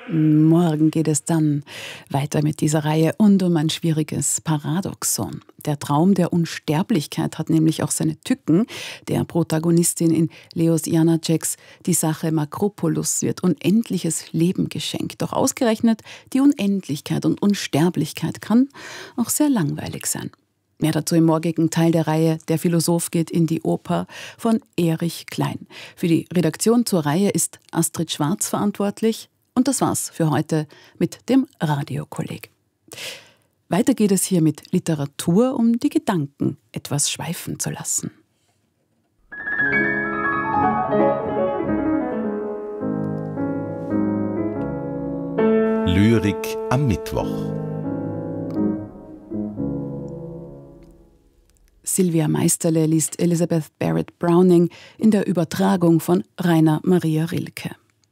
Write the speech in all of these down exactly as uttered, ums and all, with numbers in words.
Morgen geht es dann weiter mit dieser Reihe und um ein schwieriges Paradoxon. Der Traum der Unsterblichkeit hat nämlich auch seine Tücken. Der Protagonistin in Leos Janáčeks Die Sache Makropoulos wird unendliches Leben geschenkt. Doch ausgerechnet die Unendlichkeit und Unsterblichkeit kann auch sehr langweilig sein. Mehr dazu im morgigen Teil der Reihe Der Philosoph geht in die Oper von Erich Klein. Für die Redaktion zur Reihe ist Astrid Schwarz verantwortlich. Und das war's für heute mit dem Radiokolleg. Weiter geht es hier mit Literatur, um die Gedanken etwas schweifen zu lassen. Lyrik am Mittwoch. Silvia Meisterle liest Elizabeth Barrett Browning in der Übertragung von Rainer Maria Rilke.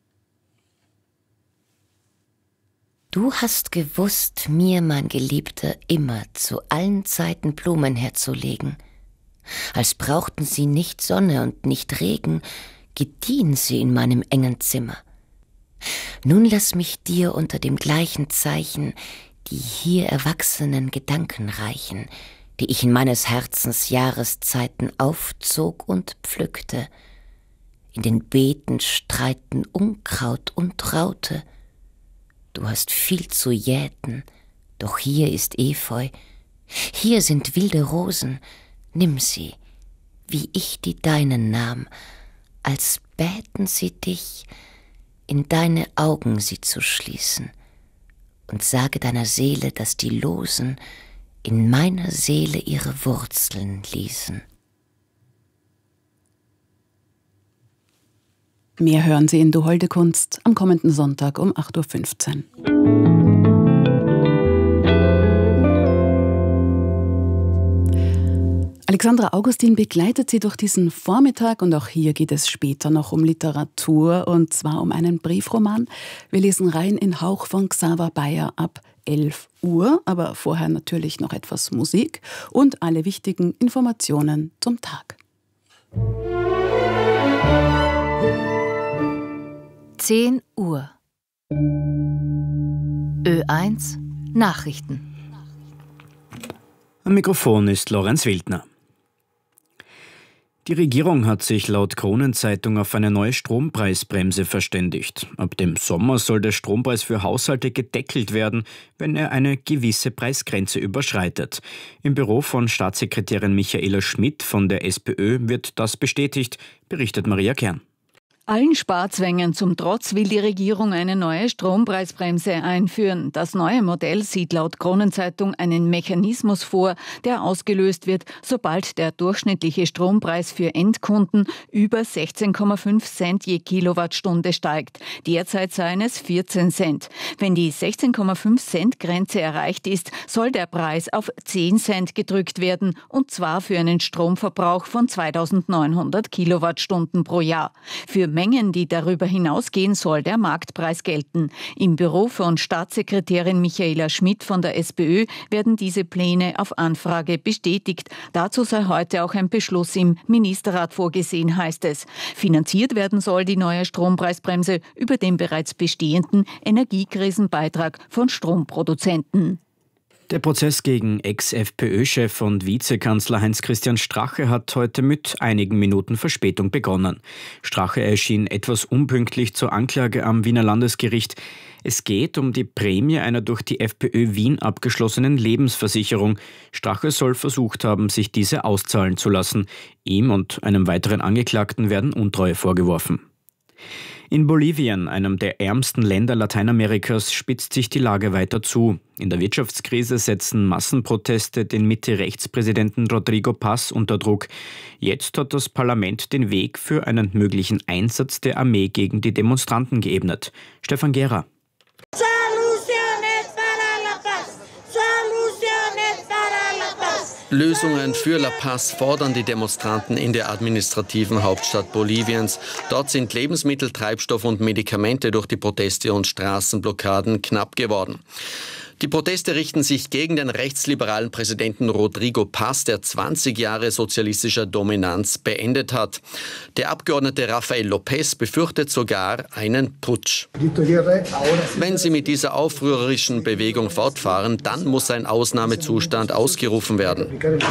Du hast gewusst, mir, mein Geliebter, immer zu allen Zeiten Blumen herzulegen. Als brauchten sie nicht Sonne und nicht Regen, gediehen sie in meinem engen Zimmer. Nun lass mich dir unter dem gleichen Zeichen die hier erwachsenen Gedanken reichen, die ich in meines Herzens Jahreszeiten aufzog und pflückte. In den Beeten streiten Unkraut und Raute. Du hast viel zu jäten, doch hier ist Efeu, hier sind wilde Rosen, nimm sie, wie ich die deinen nahm, als bäten sie dich, in deine Augen sie zu schließen, und sage deiner Seele, dass die Losen in meiner Seele ihre Wurzeln ließen. Mehr hören Sie in Du holde Kunst am kommenden Sonntag um acht Uhr fünfzehn. Alexandra Augustin begleitet Sie durch diesen Vormittag und auch hier geht es später noch um Literatur und zwar um einen Briefroman. Wir lesen rein in Hauch von Xaver Bayer ab elf Uhr, aber vorher natürlich noch etwas Musik und alle wichtigen Informationen zum Tag. zehn Uhr. Ö eins Nachrichten. Am Mikrofon ist Lorenz Wildner. Die Regierung hat sich laut Kronenzeitung auf eine neue Strompreisbremse verständigt. Ab dem Sommer soll der Strompreis für Haushalte gedeckelt werden, wenn er eine gewisse Preisgrenze überschreitet. Im Büro von Staatssekretärin Michaela Schmidt von der SPÖ wird das bestätigt, berichtet Maria Kern. Allen Sparzwängen zum Trotz will die Regierung eine neue Strompreisbremse einführen. Das neue Modell sieht laut Kronenzeitung einen Mechanismus vor, der ausgelöst wird, sobald der durchschnittliche Strompreis für Endkunden über sechzehn Komma fünf Cent je Kilowattstunde steigt. Derzeit seien es vierzehn Cent. Wenn die sechzehn Komma fünf Cent Grenze erreicht ist, soll der Preis auf zehn Cent gedrückt werden, und zwar für einen Stromverbrauch von zweitausendneunhundert Kilowattstunden pro Jahr. Für Mengen, die darüber hinausgehen, soll der Marktpreis gelten. Im Büro von Staatssekretärin Michaela Schmidt von der SPÖ werden diese Pläne auf Anfrage bestätigt. Dazu sei heute auch ein Beschluss im Ministerrat vorgesehen, heißt es. Finanziert werden soll die neue Strompreisbremse über den bereits bestehenden Energiekrisenbeitrag von Stromproduzenten. Der Prozess gegen Ex-FPÖ-Chef und Vizekanzler Heinz-Christian Strache hat heute mit einigen Minuten Verspätung begonnen. Strache erschien etwas unpünktlich zur Anklage am Wiener Landesgericht. Es geht um die Prämie einer durch die FPÖ Wien abgeschlossenen Lebensversicherung. Strache soll versucht haben, sich diese auszahlen zu lassen. Ihm und einem weiteren Angeklagten werden Untreue vorgeworfen. In Bolivien, einem der ärmsten Länder Lateinamerikas, spitzt sich die Lage weiter zu. In der Wirtschaftskrise setzen Massenproteste den Mitte-Rechts-Präsidenten Rodrigo Paz unter Druck. Jetzt hat das Parlament den Weg für einen möglichen Einsatz der Armee gegen die Demonstranten geebnet. Stefan Gera. Lösungen für La Paz fordern die Demonstranten in der administrativen Hauptstadt Boliviens. Dort sind Lebensmittel, Treibstoff und Medikamente durch die Proteste und Straßenblockaden knapp geworden. Die Proteste richten sich gegen den rechtsliberalen Präsidenten Rodrigo Paz, der zwanzig Jahre sozialistischer Dominanz beendet hat. Der Abgeordnete Rafael López befürchtet sogar einen Putsch. Wenn sie mit dieser aufrührerischen Bewegung fortfahren, dann muss ein Ausnahmezustand ausgerufen werden.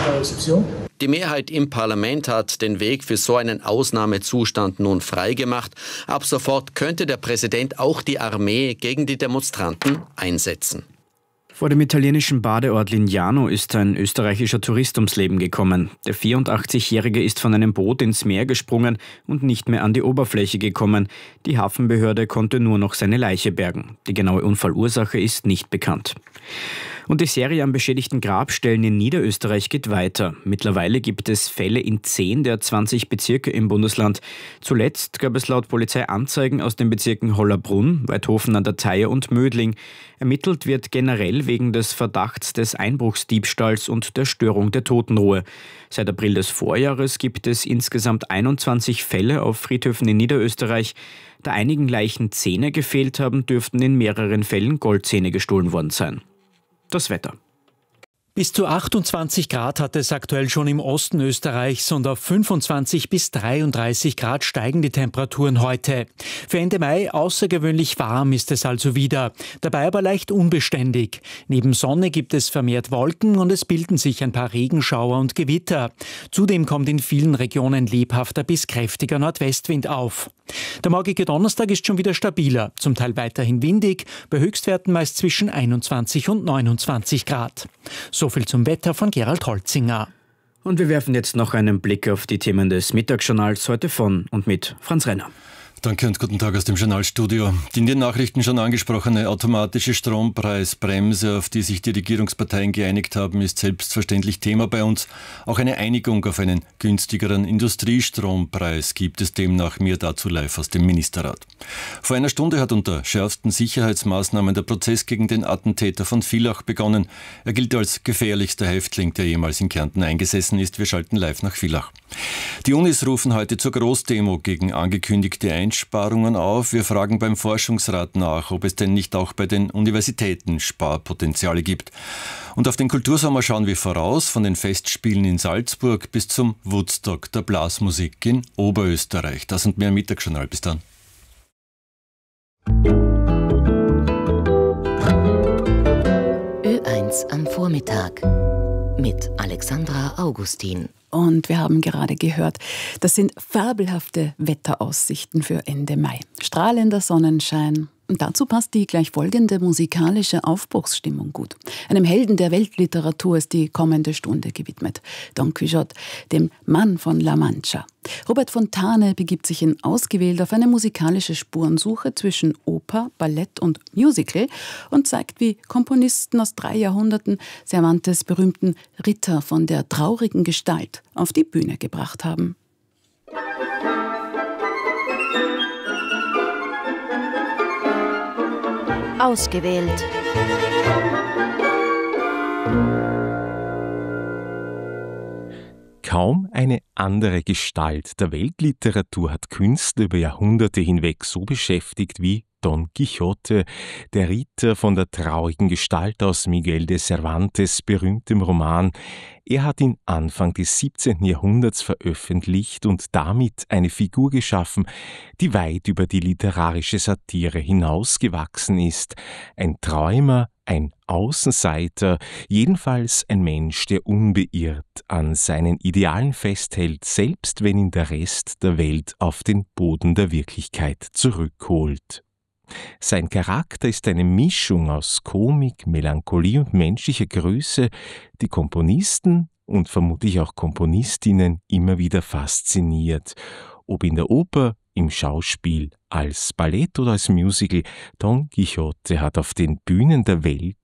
Die Mehrheit im Parlament hat den Weg für so einen Ausnahmezustand nun freigemacht. Ab sofort könnte der Präsident auch die Armee gegen die Demonstranten einsetzen. Vor dem italienischen Badeort Lignano ist ein österreichischer Tourist ums Leben gekommen. Der vierundachtzigjährige ist von einem Boot ins Meer gesprungen und nicht mehr an die Oberfläche gekommen. Die Hafenbehörde konnte nur noch seine Leiche bergen. Die genaue Unfallursache ist nicht bekannt. Und die Serie an beschädigten Grabstellen in Niederösterreich geht weiter. Mittlerweile gibt es Fälle in zehn der zwanzig Bezirke im Bundesland. Zuletzt gab es laut Polizei Anzeigen aus den Bezirken Hollerbrunn, Weidhofen an der Theier und Mödling. Ermittelt wird generell wegen des Verdachts des Einbruchsdiebstahls und der Störung der Totenruhe. Seit April des Vorjahres gibt es insgesamt einundzwanzig Fälle auf Friedhöfen in Niederösterreich. Da einigen Leichen Zähne gefehlt haben, dürften in mehreren Fällen Goldzähne gestohlen worden sein. Das Wetter. Bis zu achtundzwanzig Grad hat es aktuell schon im Osten Österreichs und auf fünfundzwanzig bis dreiunddreißig Grad steigen die Temperaturen heute. Für Ende Mai außergewöhnlich warm ist es also wieder, dabei aber leicht unbeständig. Neben Sonne gibt es vermehrt Wolken und es bilden sich ein paar Regenschauer und Gewitter. Zudem kommt in vielen Regionen lebhafter bis kräftiger Nordwestwind auf. Der morgige Donnerstag ist schon wieder stabiler, zum Teil weiterhin windig, bei Höchstwerten meist zwischen einundzwanzig und neunundzwanzig Grad. So viel zum Wetter von Gerald Holzinger. Und wir werfen jetzt noch einen Blick auf die Themen des Mittagsjournals heute von und mit Franz Renner. Danke und guten Tag aus dem Journalstudio. Die in den Nachrichten schon angesprochene automatische Strompreisbremse, auf die sich die Regierungsparteien geeinigt haben, ist selbstverständlich Thema bei uns. Auch eine Einigung auf einen günstigeren Industriestrompreis gibt es demnach. Mehr dazu live aus dem Ministerrat. Vor einer Stunde hat unter schärfsten Sicherheitsmaßnahmen der Prozess gegen den Attentäter von Villach begonnen. Er gilt als gefährlichster Häftling, der jemals in Kärnten eingesessen ist. Wir schalten live nach Villach. Die Unis rufen heute zur Großdemo gegen angekündigte Einsparungen auf. Wir fragen beim Forschungsrat nach, ob es denn nicht auch bei den Universitäten Sparpotenziale gibt. Und auf den Kultursommer schauen wir voraus, von den Festspielen in Salzburg bis zum Woodstock der Blasmusik in Oberösterreich. Das und mehr im Mittagsjournal. Bis dann. Ö eins am Vormittag mit Alexandra Augustin. Und wir haben gerade gehört, das sind fabelhafte Wetteraussichten für Ende Mai. Strahlender Sonnenschein. Und dazu passt die gleich folgende musikalische Aufbruchsstimmung gut. Einem Helden der Weltliteratur ist die kommende Stunde gewidmet. Don Quixote, dem Mann von La Mancha. Robert Fontane begibt sich in Ausgewählt auf eine musikalische Spurensuche zwischen Oper, Ballett und Musical und zeigt, wie Komponisten aus drei Jahrhunderten Cervantes' berühmten Ritter von der traurigen Gestalt auf die Bühne gebracht haben. Ausgewählt. Kaum eine andere Gestalt der Weltliteratur hat Künstler über Jahrhunderte hinweg so beschäftigt wie Don Quixote, der Ritter von der traurigen Gestalt aus Miguel de Cervantes' berühmtem Roman. Er hat ihn Anfang des siebzehnten Jahrhunderts veröffentlicht und damit eine Figur geschaffen, die weit über die literarische Satire hinausgewachsen ist. Ein Träumer, ein Außenseiter, jedenfalls ein Mensch, der unbeirrt an seinen Idealen festhält, selbst wenn ihn der Rest der Welt auf den Boden der Wirklichkeit zurückholt. Sein Charakter ist eine Mischung aus Komik, Melancholie und menschlicher Größe, die Komponisten und vermutlich auch Komponistinnen immer wieder fasziniert. Ob in der Oper, im Schauspiel, als Ballett oder als Musical, Don Quixote hat auf den Bühnen der Welt